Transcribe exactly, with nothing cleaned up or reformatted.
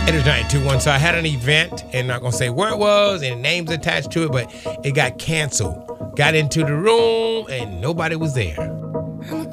Editors ninety-two point one. So I had an event, and I'm not going to say where it was and names attached to it, but it got canceled. Got into the room, and nobody was there.